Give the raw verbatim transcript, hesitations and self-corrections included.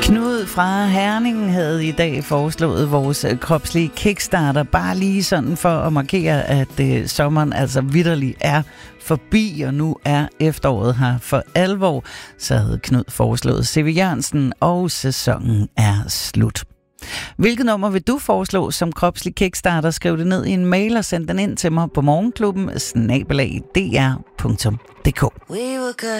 Knud fra Herning havde i dag foreslået vores kropslige kickstarter, bare lige sådan for at markere, at øh, sommeren altså vitterligt er forbi, og nu er efteråret her for alvor. Så havde Knud foreslået C V Jørgensen, og sæsonen er slut. Hvilket nummer vil du foreslå som kropslig kickstarter? Skriv det ned i en mail og send den ind til mig på morgenklubben snabel-a d r punktum d k.